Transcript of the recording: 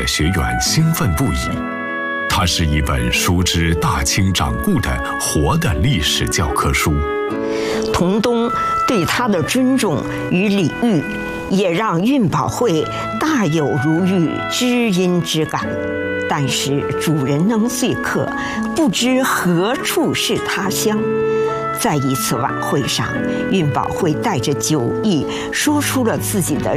学员兴奋不已。它是一本书之大清掌故的活的历史教科书。 童东对他的尊重与礼遇，也让运宝慧大有如遇知音之感。但是主人能醉客，不知何处是他乡。在一次晚会上，运宝慧带着酒意说出了自己的